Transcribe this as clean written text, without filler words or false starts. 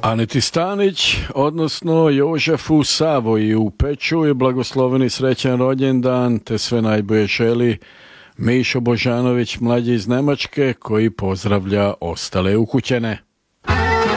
Aneti Stanić, odnosno Jožefu Savoji u Peču je blagosloveni srećan rođendan, te sve najbolje želi Mišo Božanović, mlađi iz Nemačke, koji pozdravlja ostale ukućene.